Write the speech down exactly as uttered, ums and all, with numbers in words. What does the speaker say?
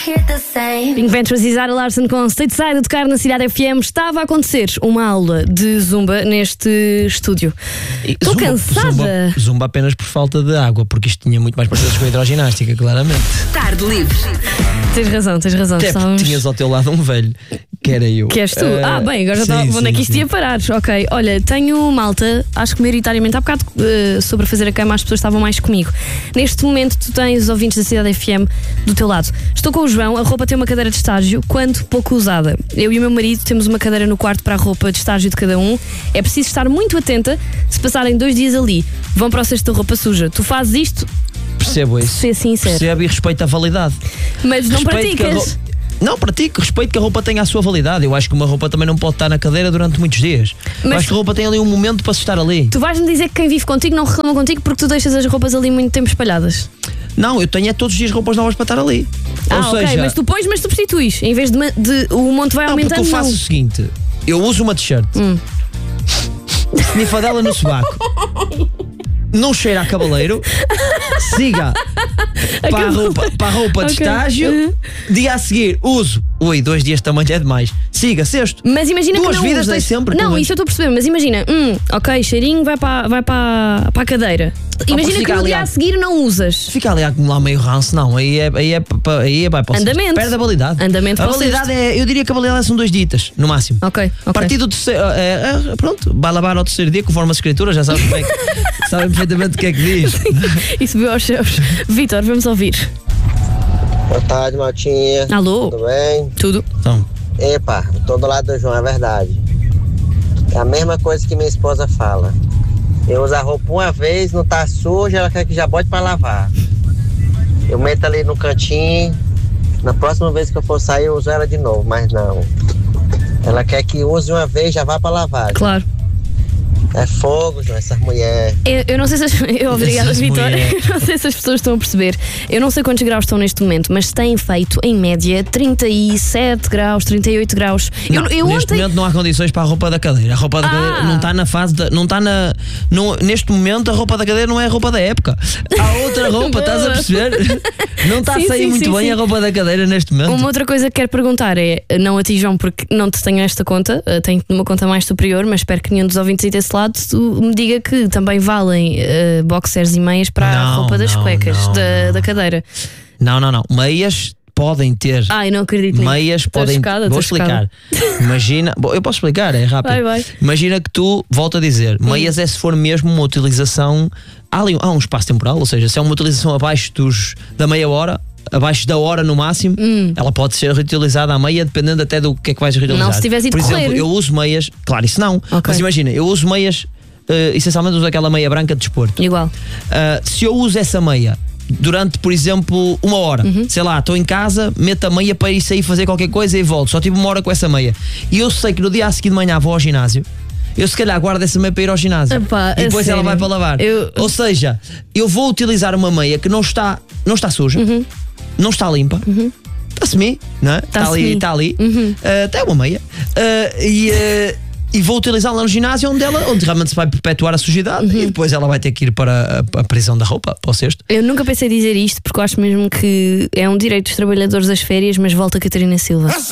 Pink Ventures e Zara Larsson com Stateside a tocar na Cidade F M. Estava a acontecer uma aula de Zumba neste estúdio. Estou cansada. Zumba, zumba apenas por falta de água, porque isto tinha muito mais parecido com a hidroginástica, claramente. Tarde livre. Tens razão, tens razão. Até Estávamos... tinhas ao teu lado um velho, que era eu. Que és tu? Uh, ah, bem, agora já estava. Onde é que isto ia parar? Ok, olha, tenho malta, acho que maioritariamente, há bocado uh, sobre fazer a cama, as pessoas estavam mais comigo. Neste momento, tu tens os ouvintes da Cidade F M do teu lado. Estou com o João, a roupa tem uma cadeira de estágio, quando pouco usada. Eu e o meu marido temos uma cadeira no quarto para a roupa de estágio de cada um. É preciso estar muito atenta. Se passarem dois dias ali, vão para o cesto da roupa suja. Tu fazes isto? Percebo isso. Ser sincero. Percebo e respeito a validade. Mas não Respeito praticas? Não, pratico, respeito que a roupa tenha a sua validade. Eu acho que uma roupa também não pode estar na cadeira durante muitos dias. Mas eu acho que a roupa tem ali um momento para se estar ali. Tu vais-me dizer que quem vive contigo não reclama contigo porque tu deixas as roupas ali muito tempo espalhadas? Não, eu tenho é todos os dias roupas novas para estar ali. Ah, Ou ok, seja, mas tu pões, mas tu substituis. Em vez de, de o monte vai não, aumentando, porque eu faço não. o seguinte: eu uso uma t-shirt, Hum. snifadela no sobaco, não cheira a cabaleiro, siga para a roupa, para a roupa de Ok. estágio, Uhum. dia a seguir uso. Ui, dois dias também é demais. Siga, sexto. Mas imagina Duas que não vidas usas. nem sempre, Não, pelo isso eu estou a perceber, mas imagina, hum, ok, cheirinho vai para, vai para, para a cadeira. Imagina porque que fica no ali dia a- a seguir não usas. Fica ali a acumular meio ranço, não. Aí é, aí é, pa- aí é vai para o sexto. Andamento. Perde a validade. Andamento a para o validade é, eu diria que a validade são dois dias, no máximo. Ok, A ok. partir do terceiro, é, é, pronto, vai lavar ao terceiro dia, conforme a escritura, já sabem, como é que, sabem perfeitamente o que é que diz. Isso viu aos céus. Vítor, vamos ouvir. Boa tarde, Maltinha. Alô? Tudo bem? Tudo. Então, Epa, tô do lado do João, é verdade. É a mesma coisa que minha esposa fala. Eu uso a roupa uma vez, não tá suja, ela quer que já bote pra lavar. Eu meto ali no cantinho, na próxima vez que eu for sair eu uso ela de novo, mas não. Ela quer que use uma vez, já vá pra lavar. Claro. É fogo, João, essas mulheres. Eu, eu não sei se as, eu, obrigada, Essas Vitor. mulheres. Eu não sei se as pessoas estão a perceber. Eu não sei quantos graus estão neste momento, mas têm feito, em média, trinta e sete graus, trinta e oito graus. não, eu, eu neste ontem. momento não há condições para a roupa da cadeira. A roupa da Ah. cadeira não está na fase da, não está na não, neste momento a roupa da cadeira não é a roupa da época. Há outra roupa, estás a perceber? Não está Sim, a sair sim, muito sim, bem sim. a roupa da cadeira neste momento. Uma outra coisa que quero perguntar é, não a ti, João, porque não te tenho esta conta, eh, tenho uma conta mais superior, mas espero que nenhum dos ouvintes aí desse lado tu me diga que também valem uh, boxers e meias para a Não, roupa das não, cuecas não, da, não. da cadeira. Não, não, não. Meias podem ter. Ai, não acredito nisso. Meias Estou podem. chocada, Vou estou explicar. Imagina. Bom, eu posso explicar, é rápido. Vai, vai. Imagina que tu, volto a dizer, meias é se for mesmo uma utilização. Há, ali, há um espaço temporal, ou seja, se é uma utilização abaixo dos, da meia hora, abaixo da hora no máximo, Hum. ela pode ser reutilizada à meia, dependendo até do que é que vais reutilizar. Não, se tivesse ido Por exemplo, correr. eu uso meias, claro, isso não. Ok. Mas imagina, eu uso meias, uh, essencialmente uso aquela meia branca de desporto. Igual. Uh, se eu uso essa meia durante, por exemplo, uma hora, sei lá, estou em casa, meto a meia para ir sair fazer qualquer coisa e volto, só tive uma hora com essa meia, e eu sei que no dia a seguir de manhã vou ao ginásio, eu se calhar guardo essa meia para ir ao ginásio. Epá, E a depois ela sério? vai para lavar. Eu- Ou seja, eu vou utilizar uma meia que não está, não está suja, não está limpa, está semi, não é? Está ali, semi. está ali, uh, até uma meia, uh, e, uh, e vou utilizá-la no ginásio onde, ela, onde realmente se vai perpetuar a sujidade, e depois ela vai ter que ir para a, a prisão da roupa, para o cesto. Eu nunca pensei dizer isto porque eu acho mesmo que é um direito dos trabalhadores das férias, mas volta a Catarina Silva.